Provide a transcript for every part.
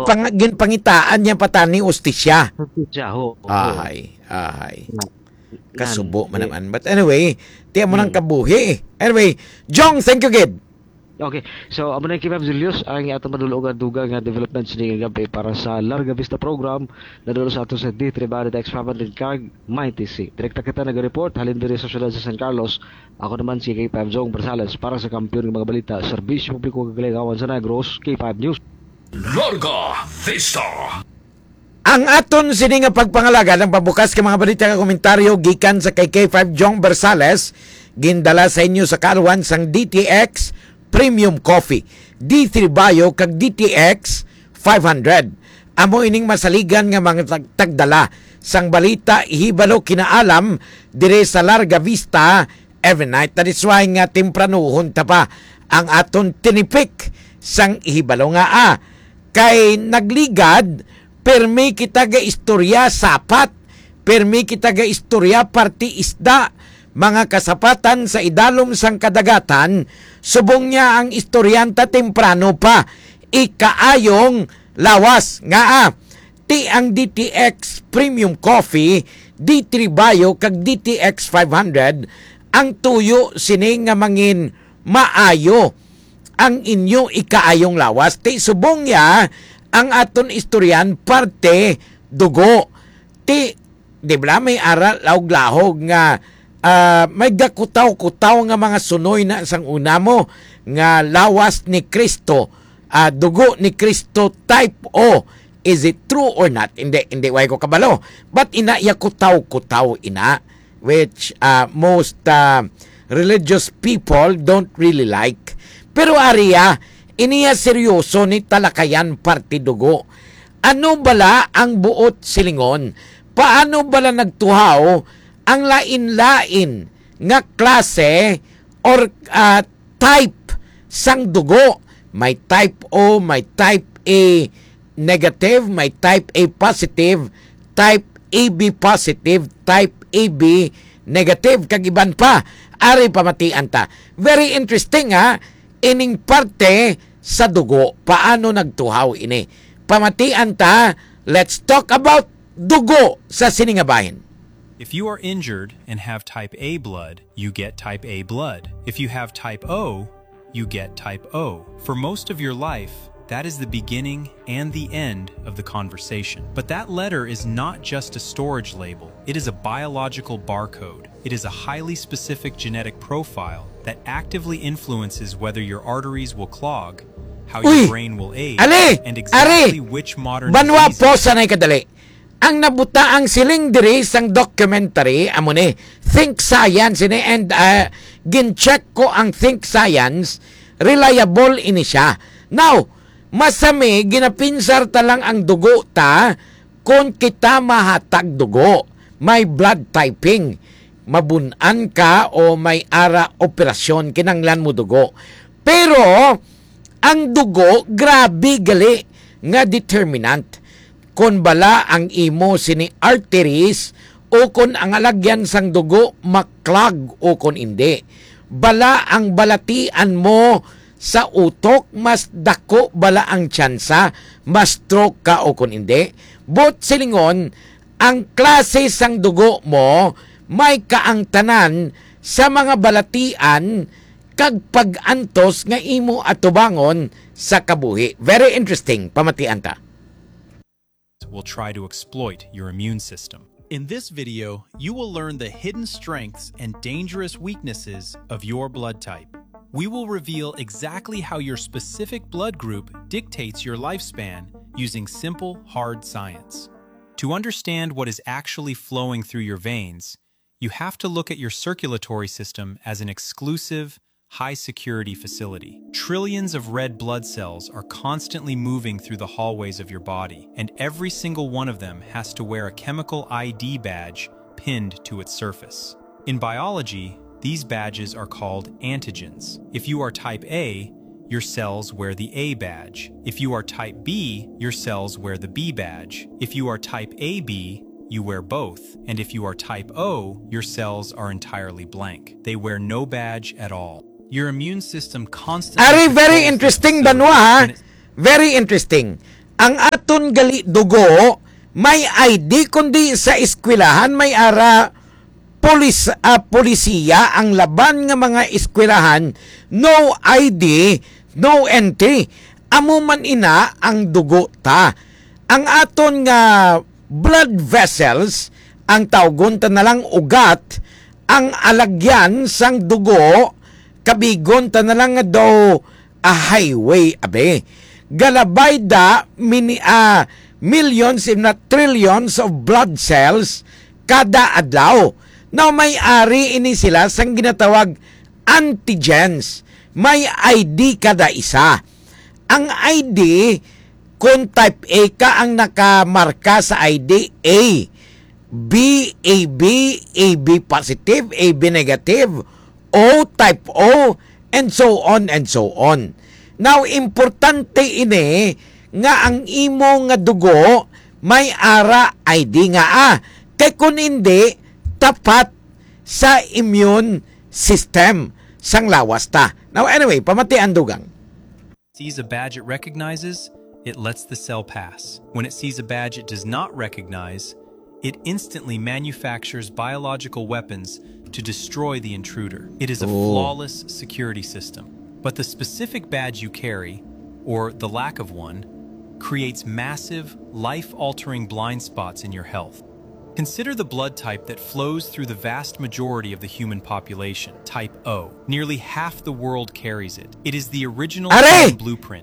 ginpangitaan niya patani ustisya. Ustisya, ho. Ay. Kasubo man naman. But anyway, tiyan mo ng kabuhi. Anyway, Jong, thank you, Gid. Okay, so amo na kay Julius ang atong madulungan dugang nga developments ni gabi para sa Larga Vista program na dulo sa ato sa D3 Barret X500 Cag MyTC. Direkta kita nag-report halin diri sa syudad sa San Carlos. Ako naman si K5 Zong Barsales para sa kampiyon ng mga balita, serbisyo publiko kagalingawan sa Negros, K5 News. Larga Vista. Ang aton sini nga pagpangalaga ng pabukas ka mga balita nga komentaryo gikan sa kay K5 Jong Barsales gindala sa inyo sa karuan sang DTX Premium Coffee, D3 Bio kag DTX 500. Amo ining masaligan nga mga tagdala sang balita ihibalo kinaalam dire sa Larga Vista every night. That is why nga tempranuhon ta pa ang aton tinipik sang ihibalo nga kay nagligad permi kita ga istorya sapat, permi kita ga istorya parti isda, mga kasapatan sa idalom sang kadagatan, subong niya ang istoryanta temprano pa, ikaayong lawas nga ti ang DTX Premium Coffee, D3 Bio kag DTX 500 ang tuyo sini nga mangin maayo ang inyo ikaayong lawas. Ti subong niya ang aton istoryan parte dugo. Ti di ba may aral lawg-lahog nga may gakutaw-kutaw nga mga sunoy na sang una mo nga lawas ni Kristo, dugo ni Kristo type O. Is it true or not? Hindi way ko kabalo. But ina yakutaw-kutaw ina, which most religious people don't really like. Pero ariya, iniya seryoso ni talakayan parti dugo. Ano bala ang buot silingon? Paano bala nagtuhaw ang lain-lain nga klase or type sang dugo? May type O, may type A negative, may type A positive, type AB positive, type AB negative, kag iban pa. Ari pamatian ta. Very interesting ining parte sa dugo. Paano nagtuhaw ini? Pamatian ta, let's talk about dugo sa siningabahin. If you are injured and have type A blood, you get type A blood. If you have type O, you get type O. For most of your life, that is the beginning and the end of the conversation. But that letter is not just a storage label. It is a biological barcode. It is a highly specific genetic profile that actively influences whether your arteries will clog, how your brain will age, and exactly which modern banwa diseases... po sanay kadali. Ang nabuta ang siling diri sang documentary amo ni Think Science ini, and gin-check ko ang Think Science, reliable ini siya. Now, masami ginapinsar ta lang ang dugo ta kung kita mahatag dugo. May blood typing. Mabunan ka o may ara operasyon kinanglan mo dugo. Pero ang dugo grabe gali nga determinant. Kung bala ang imo sini arteries o kung ang alagyan sang dugo maklag o kung hindi. Bala ang balatian mo sa utok, mas dako bala ang tsansa, mas stroke ka o kung hindi. But silingon, ang klase sang dugo mo may kaangtanan sa mga balatian kag pag-antos nga imo atubangon sa kabuhi. Very interesting, pamatian ta. Will try to exploit your immune system. In this video, you will learn the hidden strengths and dangerous weaknesses of your blood type. We will reveal exactly how your specific blood group dictates your lifespan using simple, hard science. To understand what is actually flowing through your veins, you have to look at your circulatory system as an exclusive, high-security facility. Trillions of red blood cells are constantly moving through the hallways of your body, and every single one of them has to wear a chemical ID badge pinned to its surface. In biology, these badges are called antigens. If you are type A, your cells wear the A badge. If you are type B, your cells wear the B badge. If you are type AB, you wear both. And if you are type O, your cells are entirely blank. They wear no badge at all. Your immune system constantly... Very interesting, Banwa. Very interesting. ang aton gali dugo may ID kundi sa eskwelahan may ara polisiya ang laban nga mga eskwelahan no ID no entry amo man ina ang dugo ta ang aton nga blood vessels ang tawgon ta nalang ugat ang alagyan sang dugo kabigon ta nalang nga daw a highway abe galabay da millions if not trillions of blood cells kada adlaw. Now may ari ini sila sang ginatawag antigens. May ID kada isa. Ang ID kung type A ka ang nakamarka sa ID A, B, AB, AB positive, AB negative, O type O, and so on and so on. Now importante ini nga ang imo nga dugo may ara ID nga kay kun hindi tapat sa immune system sang lawas ta. Now anyway, pamatian dugang. Sees a badge it recognizes, it lets the cell pass. When it sees a badge it does not recognize, it instantly manufactures biological weapons to destroy the intruder. It is a flawless security system. But the specific badge you carry, or the lack of one, creates massive, life-altering blind spots in your health. Consider the blood type that flows through the vast majority of the human population, type O. Nearly half the world carries it. It is the original human blueprint.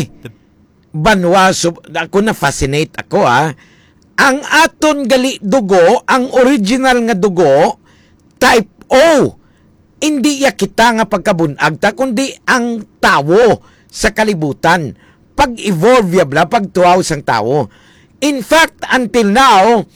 Banwa, ako na-fascinate ako Ang aton gali dugo, ang original nga dugo, type O. Hindi ya kita nga pagkabunag ta, kundi ang tawo sa kalibutan. Pag-evolve yabla, pagtuaw sang tawo. In fact, until now,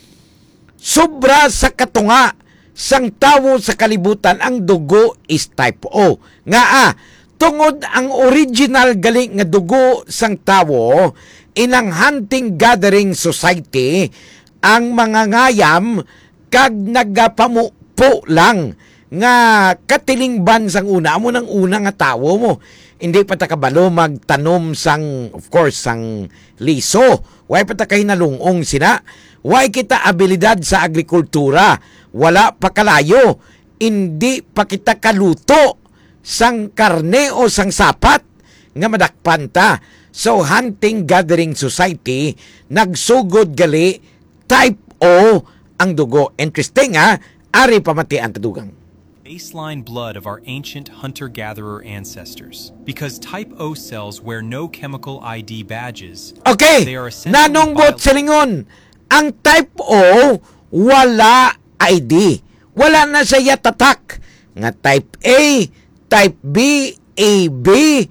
sobra sa katunga sang tawo sa kalibutan, ang dugo is type O. Nga tungod ang original gali nga dugo sang tawo, inang hunting gathering society, ang mga ngayam, kag nagapamupo lang, nga katilingban sang una mo nang una nga tawo mo hindi pa ta kabalo magtanom sang of course sang liso way pa ta kahinalungong sina way kita abilidad sa agrikultura wala pa kalayo hindi pa kita kaluto sang karne o sang sapat nga madakpan ta so hunting gathering society nagsugod gali type O ang dugo interesting ari pamatian tadugang baseline blood of our ancient hunter-gatherer ancestors. Because type O cells wear no chemical ID badges. Okay, they are essentially nanungbot silingon. Ang type O, wala ID. Wala na siya tatak. Nga type A, type B, AB,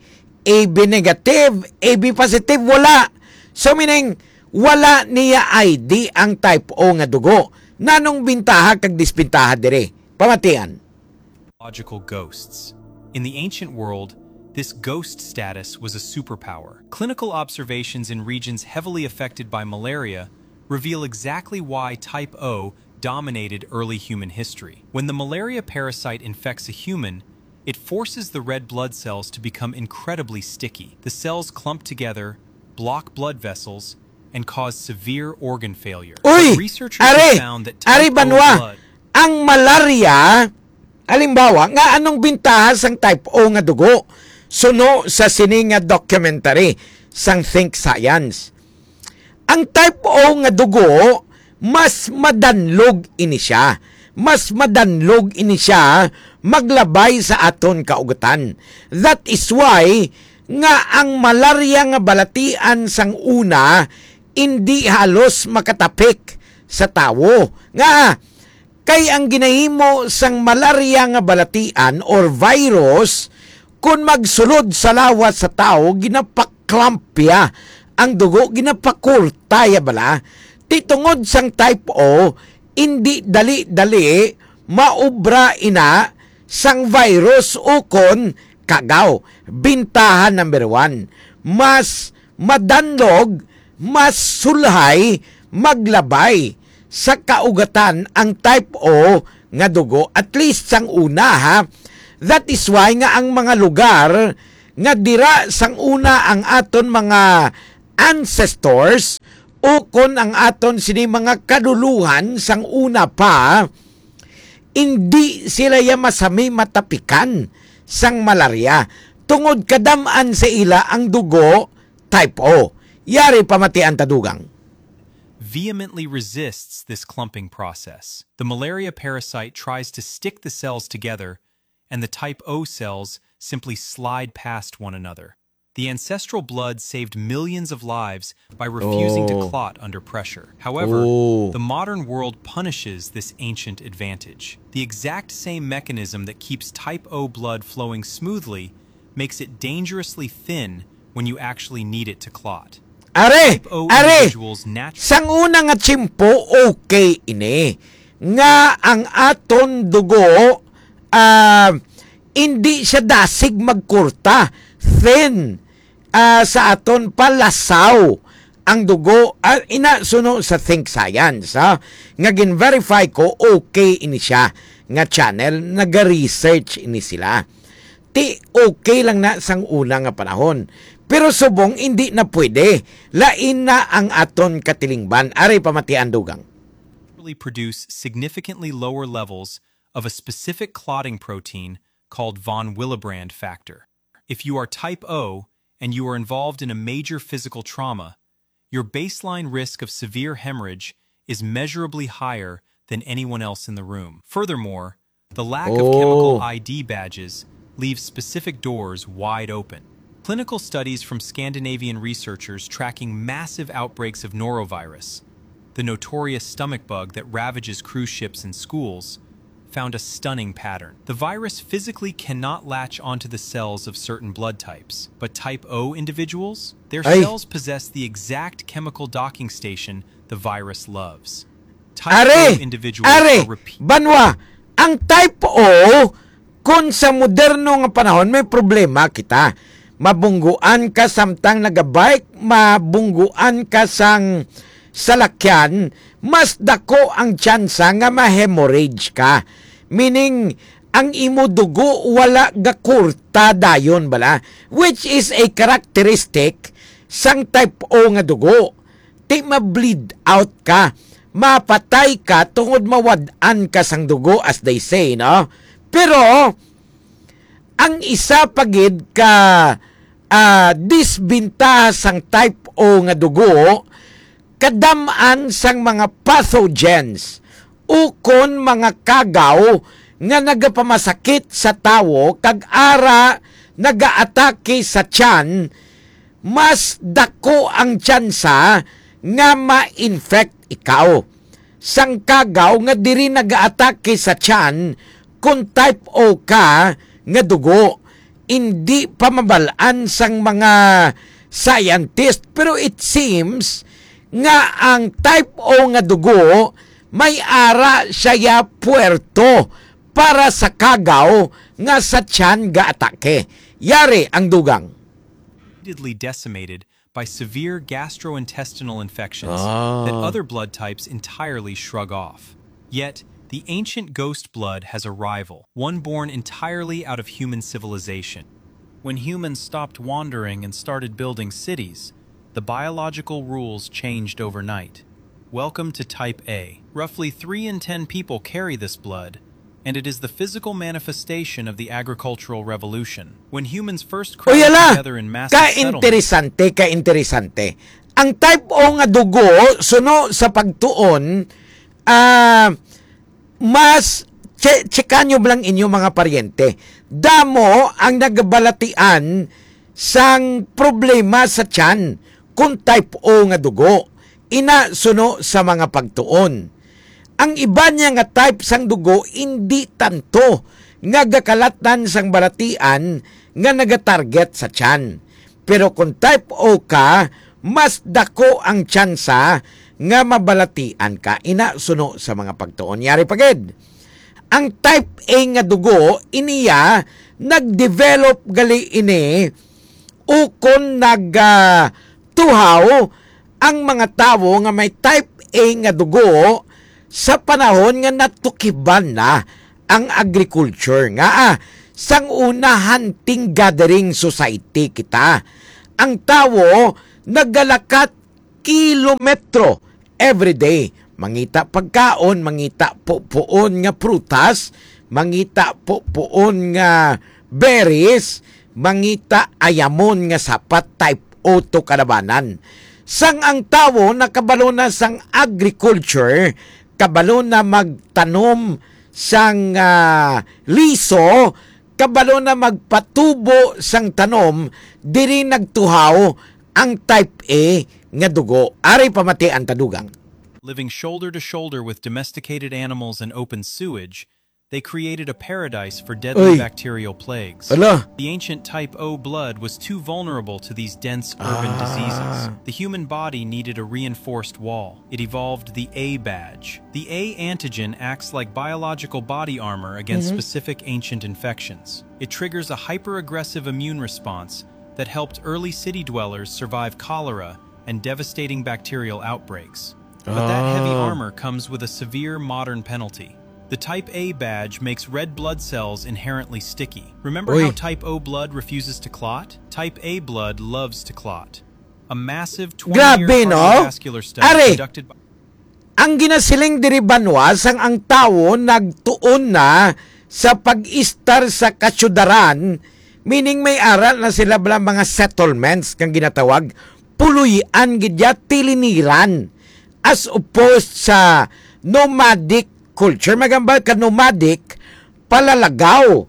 AB negative, AB positive, wala. So meaning, wala niya ID ang type O nga dugo. Nanong bintaha kag dispintaha dire. Pamatian. Logical ghosts. In the ancient world, this ghost status was a superpower. Clinical observations in regions heavily affected by malaria reveal exactly why type O dominated early human history. When the malaria parasite infects a human, it forces the red blood cells to become incredibly sticky. The cells clump together, block blood vessels, and cause severe organ failure. Uy! Researchers have found that type O blood... Ang malaria... Halimbawa, nga anong bintaha sang type O nga dugo? Suno sa sini nga documentary sang Think Science. Ang type O nga dugo, mas madanlog ini siya. Mas madanlog ini siya maglabay sa aton kaugatan. That is why nga ang malaria nga balatian sang una hindi halos makatapik sa tawo. Nga kay ang ginahimo sang malaria nga balatian or virus kung magsulod sa lawas sa tao ginapaklampya ang dugo ginapakurta ya bala titungod sang type O hindi dali-dali maubra ina sang virus ukon kagaw. Bintahan number 1, mas madanlog, mas sulhay maglabay sa kaugatan ang type O nga dugo, at least sang una That is why nga ang mga lugar nga dira sang una ang aton mga ancestors ukon ang aton sini mga kaduluhan sang una pa, hindi sila ya masami matapikan sang malaria tungod kadamaan sa ila ang dugo type O. Yari pamatian tadugang. Vehemently resists this clumping process. The malaria parasite tries to stick the cells together, and the type O cells simply slide past one another. The ancestral blood saved millions of lives by refusing to clot under pressure. However, the modern world punishes this ancient advantage. The exact same mechanism that keeps type O blood flowing smoothly makes it dangerously thin when you actually need it to clot. Are, individuals sang una nga tsimpo, okay ini. Nga ang aton dugo, hindi siya dasig magkurta. Thin. Sa aton palasaw ang dugo. Inasuno sa Think Science. Nga gin-verify ko, okay ini siya. Nga channel, nag-research ini sila. Okay lang na sang una nga panahon. Pero subong hindi na pwede. Lain na ang aton katilingban. Aray pamatian dugang. Produce significantly lower levels of a specific clotting protein called von Willebrand factor. If you are type O and you are involved in a major physical trauma, your baseline risk of severe hemorrhage is measurably higher than anyone else in the room. Furthermore, the lack of chemical ID badges leaves specific doors wide open. Clinical studies from Scandinavian researchers tracking massive outbreaks of norovirus, the notorious stomach bug that ravages cruise ships and schools, found a stunning pattern. The virus physically cannot latch onto the cells of certain blood types, but type O individuals, their cells possess the exact chemical docking station the virus loves. Type O individuals are Banwa, ang type O, kung sa moderno nga panahon, may problema kita. Mabungguan ka samtang nagabike, mabungguan ka sang salakyan, mas dako ang tsansa nga ma-hemorrhage ka. Meaning, ang imo dugo wala gakurta dayon bala, which is a characteristic sang type O nga dugo. Di ma-bleed out ka, mapatay ka tungod mawad-an ka sang dugo, as they say, no? Pero, ang isa pagid ka disbintaha sang type O nga dugo, kadamaan sang mga pathogens ukon mga kagaw nga nagapamasakit sa tawo kag ara nagaatake sa tiyan, mas dako ang tsansa nga ma-infect ikaw. Sang kagaw nga diri nagaatake sa tiyan kung type O ka nga dugo. Hindi pa mabalaan sang mga scientist, pero it seems nga ang type O nga dugo may ara siya puerto para sa kagaw nga sa tiyan gaatake. Yari ang dugang. Decimated by severe gastrointestinal infections that other blood types entirely shrug off. Yet, the ancient ghost blood has a rival, one born entirely out of human civilization. When humans stopped wandering and started building cities, the biological rules changed overnight. Welcome to Type A. Roughly 3 in 10 people carry this blood, and it is the physical manifestation of the agricultural revolution. When humans first crowded together in massive settlements... Ka-interesante. Ang type O nga dugo, suno sa pagtuon, mas checkan nyo lang inyo mga paryente. Damo ang nagbalatian sang problema sa tiyan kung type O nga dugo. Ina suno sa mga pagtuon. Ang iba niya nga type sang dugo hindi tanto nga gakalatan sang balatian nga nagatarget sa tiyan. Pero kung type O ka, mas dako ang tsansa nga mabalatian ka. Ina suno sa mga pagtuon. Yari pagid. Ang type A nga dugo, iniya nagdevelop gali ini ukon nagtuhaw ang mga tao nga may type A nga dugo sa panahon nga natukiban na ang agriculture nga sang una hunting gathering society kita. Ang tao nagalakat kilometro everyday. Mangita pagkaon, mangita puon nga prutas, mangita puon nga berries, mangita ayamon nga sapat type O to kalabanan. Sang ang tawo nakabalo na sang agriculture, kabalo na magtanom sang liso, kabalo na magpatubo sang tanom, diri nagtuhaw ang type A nga dugo. Ari pamati ang tadugang. Living shoulder to shoulder with domesticated animals and open sewage, they created a paradise for deadly Uy. bacterial plagues. Ala, The ancient type O blood was too vulnerable to these dense urban diseases. The human body needed a reinforced wall. It evolved the A badge. The A antigen acts like biological body armor against specific ancient infections. It triggers a hyper-aggressive immune response that helped early city dwellers survive cholera and devastating bacterial outbreaks. But that heavy armor comes with a severe modern penalty. The type A badge makes red blood cells inherently sticky. Remember how Uy. type O blood refuses to clot? Type A blood loves to clot. A massive Grabe, 20-year no? cardiovascular study Are. conducted by... ang ginasiling diri banwas ang tawo nagtuon na sa pag-istar sa kasyudaran, meaning may aral na sila bala mga settlements kang ginatawag, puluyan gidya tiliniran, as opposed sa nomadic culture. Magambal ka nomadic, palalagaw,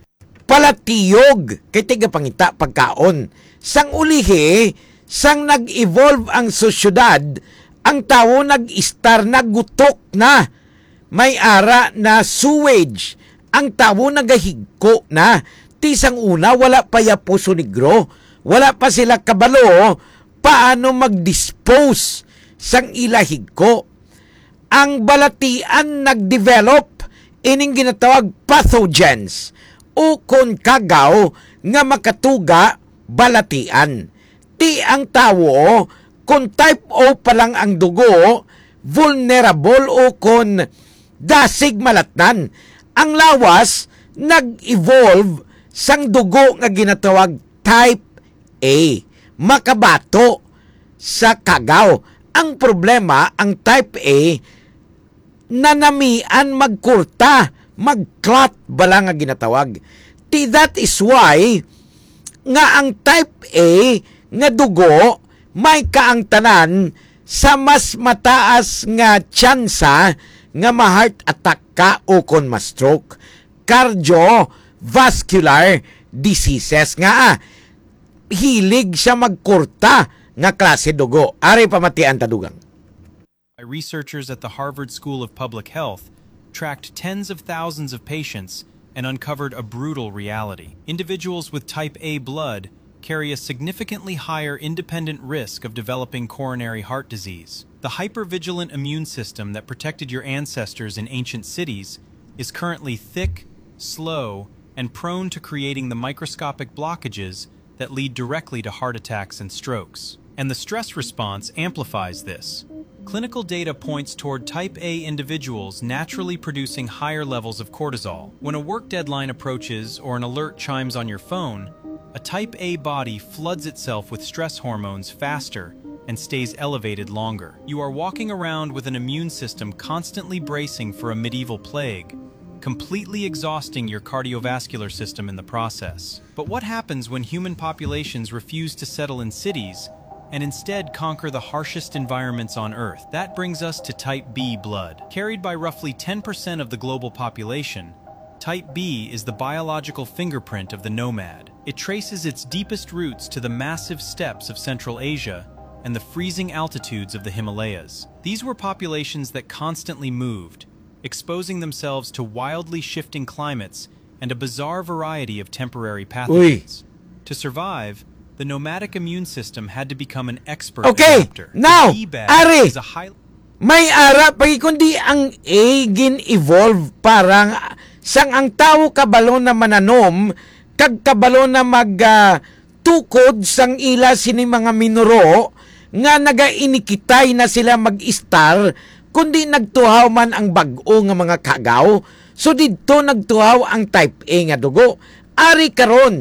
palatiyog, kay tiga pangita pagkaon. Sang ulihi, sang nag-evolve ang sosyudad, ang tao nag-istar, nagutok na. May ara na sewage. Ang tao nagahigko na. Tisang una, wala pa ya Puso Negro. Wala pa sila kabalo paano mag-dispose sang ilahigko. Ang balatian nag-develop ining ginatawag pathogens o kon kagaw nga makatuga balatian. Ti ang tawo kung type O pa lang ang dugo, vulnerable o kon dasig malatnan. Ang lawas nag-evolve sang dugo nga ginatawag type A, makabato sa kagaw. Ang problema, ang type A, nanamian magkurta, mag-clot bala nga ginatawag. That is why nga ang type A nga dugo may kaangtanan sa mas mataas nga tsansa nga ma-heart attack ka o kon ma-stroke. Cardiovascular diseases nga hilig siya magkurta nga klase dugo. Ari pamatian tadugang. Researchers at the Harvard School of Public Health tracked tens of thousands of patients and uncovered a brutal reality. Individuals with type A blood carry a significantly higher independent risk of developing coronary heart disease. The hypervigilant immune system that protected your ancestors in ancient cities is currently thick, slow, and prone to creating the microscopic blockages that lead directly to heart attacks and strokes. And the stress response amplifies this. Clinical data points toward type A individuals naturally producing higher levels of cortisol. When a work deadline approaches or an alert chimes on your phone, a type A body floods itself with stress hormones faster and stays elevated longer. You are walking around with an immune system constantly bracing for a medieval plague, completely exhausting your cardiovascular system in the process. But what happens when human populations refuse to settle in cities and instead conquer the harshest environments on Earth? That brings us to type B blood. Carried by roughly 10% of the global population, type B is the biological fingerprint of the nomad. It traces its deepest roots to the massive steppes of Central Asia and the freezing altitudes of the Himalayas. These were populations that constantly moved, exposing themselves to wildly shifting climates and a bizarre variety of temporary pathogens. To survive, the nomadic immune system had to become an expert Okay, adapter. now, The B-badge Ari, is a high... may ara pagi kundi ang A gin-evolve parang sang ang tao kabalo na mananom kag kabalo na tukod sang ila sini mga minuro nga nagainikitay na sila mag-star kundi nagtuhaw man ang bag-o nga mga kagaw. So didto nagtuhaw ang type A nga dugo. Ari karon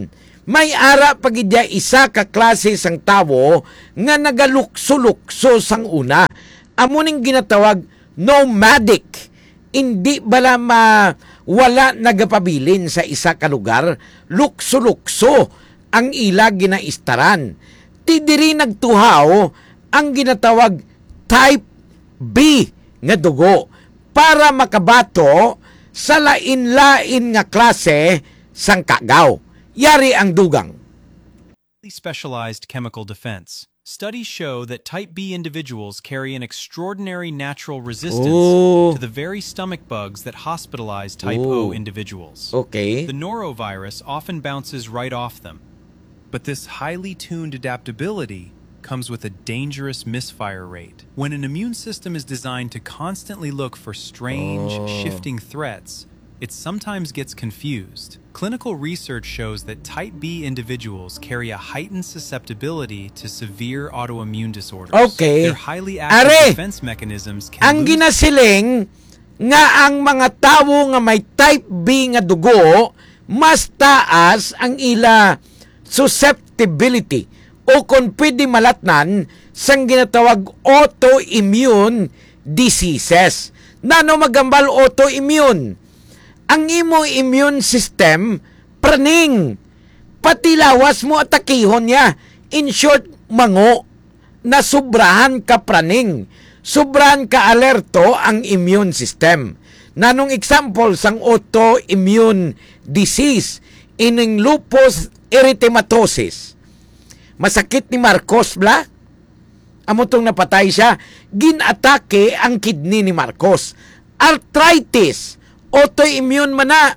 may ara pagidya isa ka klase sang tawo nga nagalukso-lukso sang una. Amo ning ginatawag nomadic. Hindi bala wala nagapabilin sa isa ka lugar, lukso-lukso ang ila ginaistaran. Ti diri nagtuhaw ang ginatawag type B nga dugo para makabato sa lain-lain nga klase sang kagaw. Yari ang dugang. Specialized chemical defense. Studies show that type B individuals carry an extraordinary natural resistance to the very stomach bugs that hospitalize type O individuals. Okay. The norovirus often bounces right off them. But this highly tuned adaptability comes with a dangerous misfire rate. When an immune system is designed to constantly look for strange, shifting threats, it sometimes gets confused. Clinical research shows that type B individuals carry a heightened susceptibility to severe autoimmune disorders. Okay. Their highly active defense mechanisms can ang ginasiling nga ang mga tawo nga may type B nga dugo, mas taas ang ila susceptibility o kung pwede malatnan sang ginatawag autoimmune diseases. Nano magambal autoimmune? Ang imo immune system praning, pati lawas mo atakihon niya. In short, mango na sobrahan ka praning, sobrahan ka alerto ang immune system. Nanong example sang autoimmune disease, ining lupus erythematosus. Masakit ni Marcos bla? Amo tong napatay siya, ginatake ang kidney ni Marcos. Arthritis, autoimmune mana.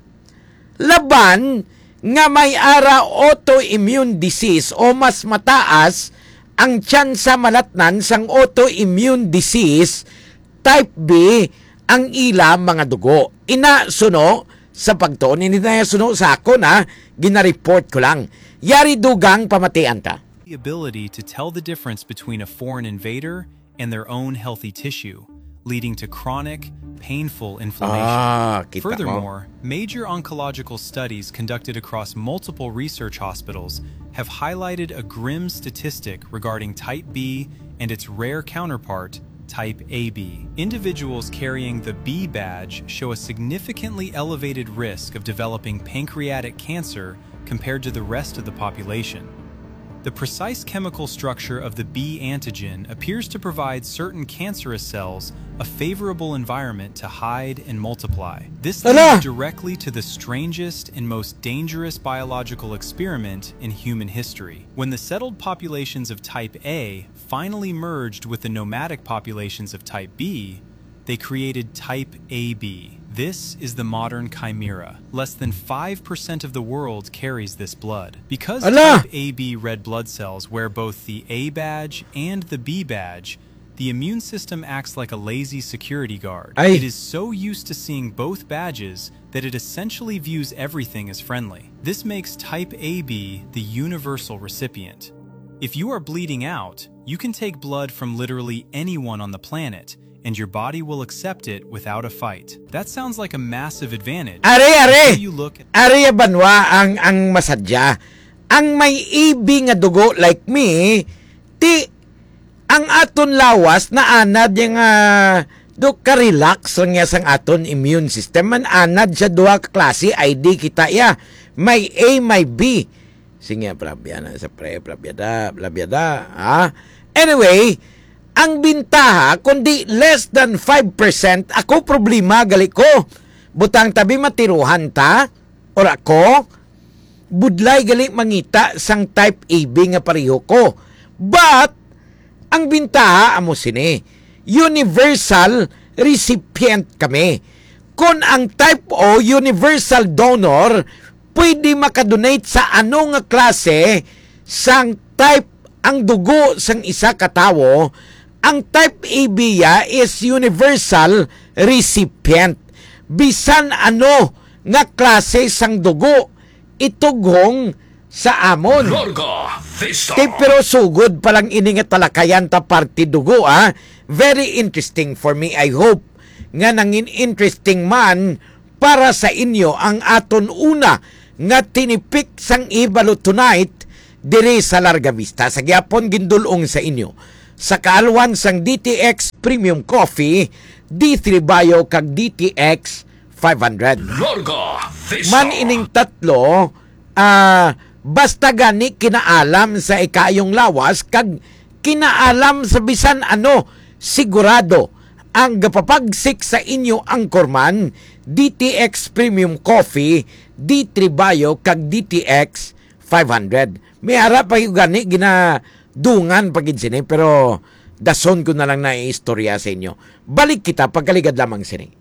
Laban nga may ara autoimmune disease o mas mataas ang tsansa malatnan sang autoimmune disease type B ang ila mga dugo. Ina suno sa pagtuon, hindi na suno sa ako na ginareport ko lang. Yari dugang pamatian ta. the ability to tell the difference between a foreign invader and their own healthy tissue, leading to chronic, painful inflammation. Kita Furthermore, major oncological studies conducted across multiple research hospitals have highlighted a grim statistic regarding type B and its rare counterpart, type AB. Individuals carrying the B badge show a significantly elevated risk of developing pancreatic cancer compared to the rest of the population. The precise chemical structure of the B antigen appears to provide certain cancerous cells a favorable environment to hide and multiply. This leads directly to the strangest and most dangerous biological experiment in human history. When the settled populations of type A finally merged with the nomadic populations of type B, they created type AB. This is the modern chimera. Less than 5% of the world carries this blood. Because type AB red blood cells wear both the A badge and the B badge, the immune system acts like a lazy security guard. It is so used to seeing both badges that it essentially views everything as friendly. This makes type AB the universal recipient. If you are bleeding out, you can take blood from literally anyone on the planet, and your body will accept it without a fight. That sounds like a massive advantage. Are! You look at Are banwa ang masadya. Ang may EB nga dugo like me, ang aton lawas na anad yung do ka-relax lang sang aton immune system. Man anad siya duha klase ID kita ya. May A, may B. Sige, prabyada sa prabyada. Anyway, ang bintaha, kundi less than 5%, ako problema, gali ko. Butang tabi matiruhan ta, or ako, budlay gali mangita sang type AB nga pareho ko. But, ang bintaha, amo sini, universal recipient kami. Kung ang type O, universal donor, pwede makadonate sa ano nga klase sang type ang dugo sang isa katawo. Ang type AB is universal recipient. Bisan ano nga klase sang dugo, itughong sa amon. Larga Vista. Pero sugod palang ini nga talakayan ta party dugo. Very interesting for me. I hope nga nangin interesting man para sa inyo ang aton una nga tinipik sang ibalo tonight diri sa Larga Vista. Sa gyapon gindulong sa inyo sa kaalwan sang DTX Premium Coffee, D3 Bio kag DTX 500. Larga Vista. Man ining tatlo, basta gani kinaalam sa ikayong lawas kag kinaalam sa bisan ano, sigurado ang gapapagsik sa inyo angkorman, DTX Premium Coffee, D3 Bio kag DTX 500. May harap pa yung gani ginadungan pagid sini, pero dason ko na lang na istorya sa inyo. Balik kita pagkaligad lamang sini.